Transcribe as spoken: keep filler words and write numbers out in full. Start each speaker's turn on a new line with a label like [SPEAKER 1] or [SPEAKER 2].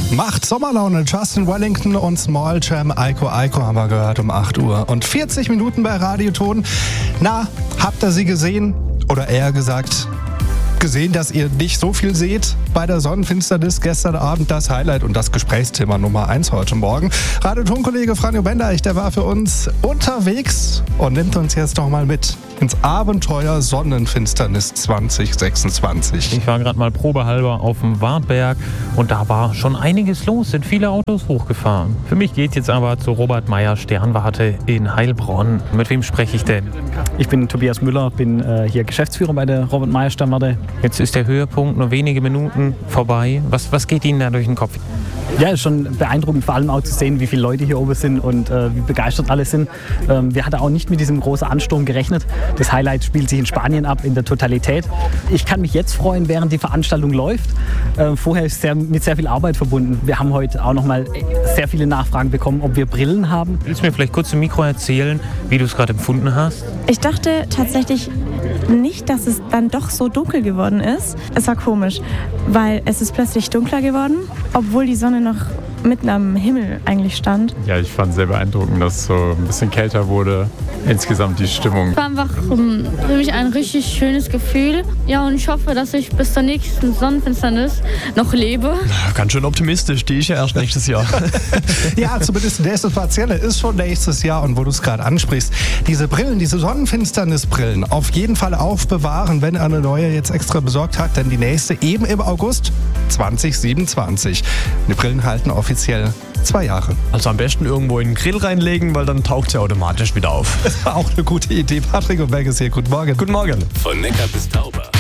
[SPEAKER 1] Macht Sommerlaune. Justin Wellington und Small Jam. Aiko Aiko haben wir gehört um acht Uhr. Und vierzig Minuten bei Radioton. Na, habt ihr sie gesehen? Oder eher gesagt, gesehen, dass ihr nicht so viel seht bei der Sonnenfinsternis gestern Abend. Das Highlight und das Gesprächsthema Nummer eins heute Morgen. Radioton-Kollege Franjo Bendeich, der war für uns unterwegs und nimmt uns jetzt doch mal mit ins Abenteuer Sonnenfinsternis zwanzig sechsundzwanzig.
[SPEAKER 2] Ich war gerade mal probehalber auf dem Wartberg und da war schon einiges los, sind viele Autos hochgefahren. Für mich geht jetzt aber zur Robert Meyer Sternwarte in Heilbronn. Mit wem spreche ich denn?
[SPEAKER 3] Ich bin Tobias Müller, bin äh, hier Geschäftsführer bei der Robert Meyer Sternwarte.
[SPEAKER 2] Jetzt ist der Höhepunkt nur wenige Minuten vorbei. Was, was geht Ihnen da durch den Kopf?
[SPEAKER 3] Ja, ist schon beeindruckend, vor allem auch zu sehen, wie viele Leute hier oben sind und äh, wie begeistert alle sind. Ähm, wir hatten auch nicht mit diesem großen Ansturm gerechnet. Das Highlight spielt sich in Spanien ab, in der Totalität. Ich kann mich jetzt freuen, während die Veranstaltung läuft. Äh, vorher ist es sehr, mit sehr viel Arbeit verbunden. Wir haben heute auch noch mal sehr viele Nachfragen bekommen, ob wir Brillen haben.
[SPEAKER 2] Willst du mir vielleicht kurz im Mikro erzählen, wie du es gerade empfunden hast?
[SPEAKER 4] Ich dachte tatsächlich nicht, dass es dann doch so dunkel geworden ist. Es war komisch, weil es ist plötzlich dunkler geworden, obwohl die Sonne noch mitten am Himmel eigentlich stand.
[SPEAKER 5] Ja, ich fand es sehr beeindruckend, dass es so ein bisschen kälter wurde. Insgesamt die Stimmung.
[SPEAKER 6] Es war einfach um, für mich ein richtig schönes Gefühl. Ja, und ich hoffe, dass ich bis zur nächsten Sonnenfinsternis noch lebe.
[SPEAKER 7] Ja, ganz schön optimistisch, die ist ja erst nächstes Jahr.
[SPEAKER 1] Ja, zumindest der nächste Partielle ist schon nächstes Jahr. Und wo du es gerade ansprichst, diese Brillen, diese Sonnenfinsternisbrillen, auf jeden Fall aufbewahren, wenn er eine neue jetzt extra besorgt hat. Denn die nächste eben im August zwanzig siebenundzwanzig. Die Brillen halten offiziell zwei Jahre.
[SPEAKER 7] Also am besten irgendwo in den Grill reinlegen, weil dann taucht sie automatisch wieder auf.
[SPEAKER 1] Das war auch eine gute Idee. Patrick und Berges hier, guten Morgen.
[SPEAKER 7] Guten Morgen.
[SPEAKER 8] Von Neckar bis Tauber.